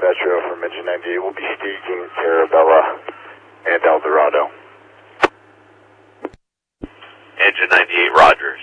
Dispatcher from Engine 98 will be staging Arabella and Eldorado. Engine 98, roger.